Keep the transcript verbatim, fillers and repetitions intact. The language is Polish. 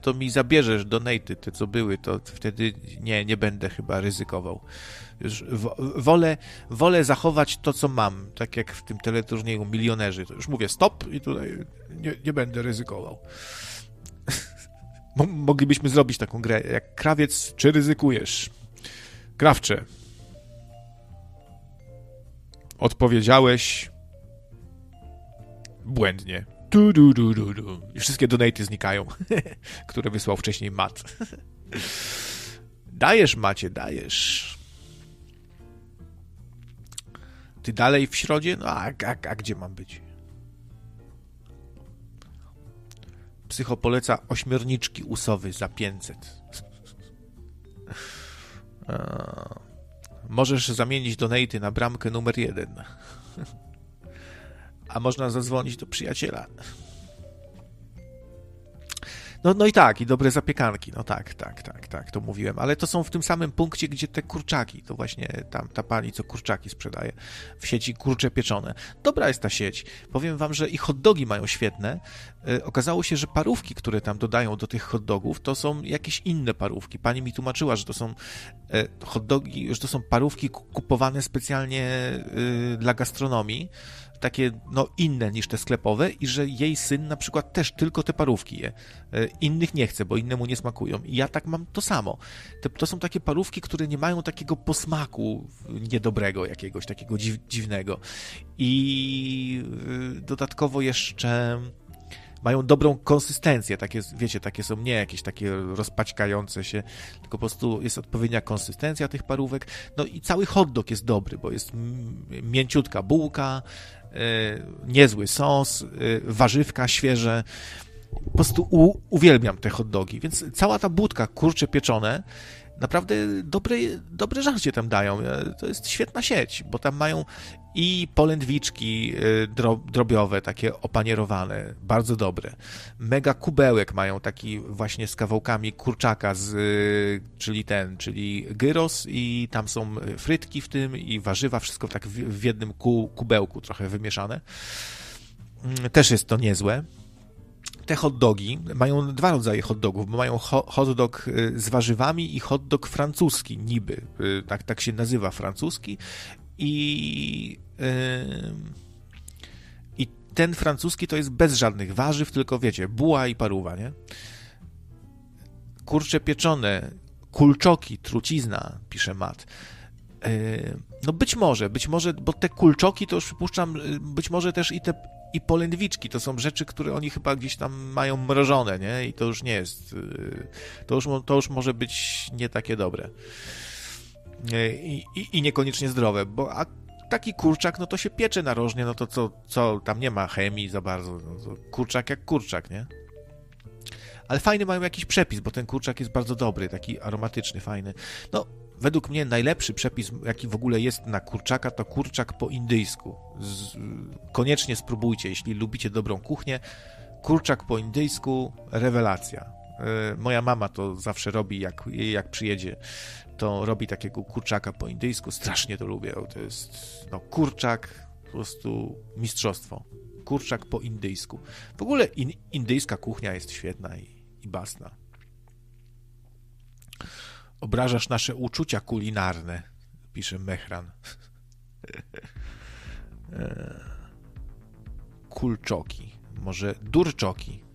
to mi zabierzesz donaty, te co były, to wtedy nie, nie będę chyba ryzykował. Już wolę, wolę zachować to, co mam, tak jak w tym teleturnieju Milionerzy. To już mówię stop i tutaj nie, nie będę ryzykował. Moglibyśmy zrobić taką grę, jak krawiec, czy ryzykujesz? Krawcze. Odpowiedziałeś błędnie. Du, du, du, du, du. I wszystkie donaty znikają, które wysłał wcześniej Matt. Dajesz, Macie, dajesz. Ty dalej w środzie? No a, a, a gdzie mam być? Psycho poleca ośmiorniczki usowy za pięćset. Możesz zamienić donaty na bramkę numer jeden. A można zadzwonić do przyjaciela. No, no i tak, i dobre zapiekanki. No tak, tak, tak, tak, to mówiłem. Ale to są w tym samym punkcie, gdzie te kurczaki. To właśnie tam ta pani, co kurczaki sprzedaje w sieci kurcze pieczone. Dobra jest ta sieć. Powiem wam, że i hot dogi mają świetne. E, okazało się, że parówki, które tam dodają do tych hot dogów, to są jakieś inne parówki. Pani mi tłumaczyła, że to są e, hot dogi, że to są parówki kupowane specjalnie e, dla gastronomii, takie no inne niż te sklepowe i że jej syn na przykład też tylko te parówki je. Innych nie chce, bo inne mu nie smakują. I ja tak mam to samo. Te, to są takie parówki, które nie mają takiego posmaku niedobrego jakiegoś, takiego dziw, dziwnego. I dodatkowo jeszcze mają dobrą konsystencję, takie, wiecie, takie są nie jakieś takie rozpaćkające się, tylko po prostu jest odpowiednia konsystencja tych parówek. No i cały hot dog jest dobry, bo jest mięciutka bułka, yy, niezły sos, yy, warzywka świeże. Po prostu u, uwielbiam te hot dogi, więc cała ta budka, kurcze pieczone, naprawdę dobre, dobre żarcie tam dają. To jest świetna sieć, bo tam mają i polędwiczki drobiowe, takie opanierowane, bardzo dobre. Mega kubełek mają taki właśnie z kawałkami kurczaka, z, czyli ten, czyli gyros i tam są frytki w tym i warzywa, wszystko tak w, w jednym ku, kubełku trochę wymieszane. Też jest to niezłe. Te hot dogi mają dwa rodzaje hot dogów, bo mają hot dog z warzywami i hot dog francuski, niby, tak, tak się nazywa francuski i, yy, i ten francuski to jest bez żadnych warzyw, tylko wiecie, buła i parówa, nie? Kurcze pieczone, kulczoki, trucizna, pisze Matt. Yy, no być może, być może, bo te kulczoki to już przypuszczam, być może też i te i polędwiczki, to są rzeczy, które oni chyba gdzieś tam mają mrożone, nie? I to już nie jest, to już, to już może być nie takie dobre. I, i, i niekoniecznie zdrowe, bo a taki kurczak, no to się piecze narożnie, no to co, co tam nie ma chemii za bardzo, no to kurczak jak kurczak, nie? Ale fajny mają jakiś przepis, bo ten kurczak jest bardzo dobry, taki aromatyczny, fajny. No, według mnie najlepszy przepis, jaki w ogóle jest na kurczaka, to kurczak po indyjsku. Z, koniecznie spróbujcie, jeśli lubicie dobrą kuchnię. Kurczak po indyjsku, rewelacja. Yy, moja mama to zawsze robi, jak, jak przyjedzie, to robi takiego kurczaka po indyjsku. Strasznie to lubię. To jest no, kurczak, po prostu mistrzostwo. Kurczak po indyjsku. W ogóle in, indyjska kuchnia jest świetna i, i basna. Obrażasz nasze uczucia kulinarne, pisze Mehran. Kulczoki. Może durczoki.